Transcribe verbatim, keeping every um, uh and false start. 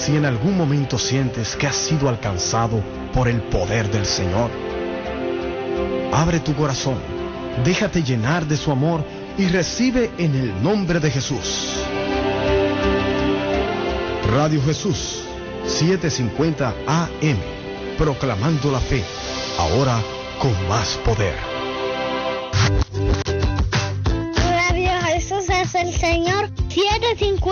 Si en algún momento sientes que has sido alcanzado por el poder del Señor, abre tu corazón, déjate llenar de su amor y recibe en el nombre de Jesús. Radio Jesús, setecientos cincuenta A M, proclamando la fe, ahora con más poder. Radio Jesús es el Señor, setecientos cincuenta